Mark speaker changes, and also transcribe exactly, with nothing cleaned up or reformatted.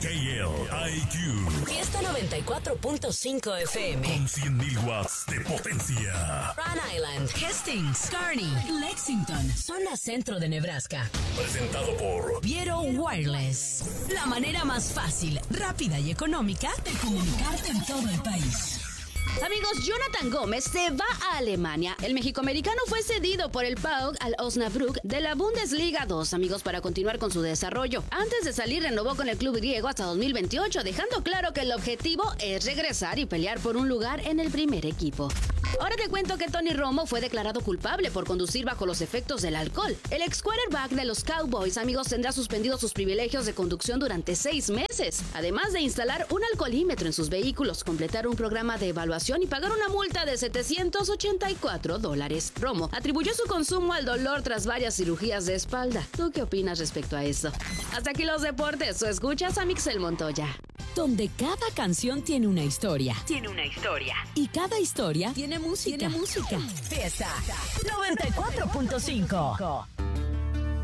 Speaker 1: K L I Q.
Speaker 2: Fiesta noventa y cuatro punto cinco F M.
Speaker 1: Con cien mil watts de potencia.
Speaker 2: Rhode Island, Hastings, Kearney, Lexington, zona centro de Nebraska.
Speaker 1: Presentado por
Speaker 2: Viero Wireless. La manera más fácil, rápida y económica de comunicarte en todo el país.
Speaker 3: Amigos, Jonathan Gómez se va a Alemania. El mexicoamericano fue cedido por el P A O K al Osnabrück de la Bundesliga dos, amigos, para continuar con su desarrollo. Antes de salir, renovó con el club griego hasta dos mil veintiocho, dejando claro que el objetivo es regresar y pelear por un lugar en el primer equipo. Ahora te cuento que Tony Romo fue declarado culpable por conducir bajo los efectos del alcohol. El ex quarterback de los Cowboys, amigos, tendrá suspendidos sus privilegios de conducción durante seis meses, además de instalar un alcoholímetro en sus vehículos, completar un programa de evaluación y pagar una multa de setecientos ochenta y cuatro dólares. Romo atribuyó su consumo al dolor tras varias cirugías de espalda. ¿Tú qué opinas respecto a eso? Hasta aquí los deportes. ¿O escuchas a Mixel Montoya?
Speaker 2: Donde cada canción tiene una historia.
Speaker 4: Tiene una historia.
Speaker 2: Y cada historia tiene música.
Speaker 4: Tiene música.
Speaker 2: Fiesta noventa y cuatro punto cinco.